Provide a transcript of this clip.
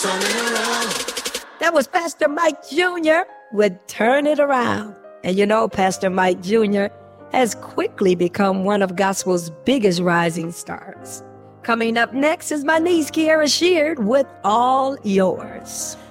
That was Pastor Mike Jr. with Turn It Around. And you know, Pastor Mike Jr. has quickly become one of gospel's biggest rising stars. Coming up next is my niece, Kiara Sheard, with All Yours.